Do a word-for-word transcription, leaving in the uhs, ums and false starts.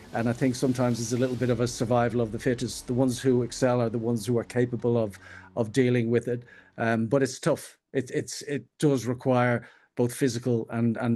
And I think sometimes it's a little bit of a survival of the fittest. The ones who excel are the ones who are capable of of dealing with it. Um, but it's tough. It it's it does require both physical and and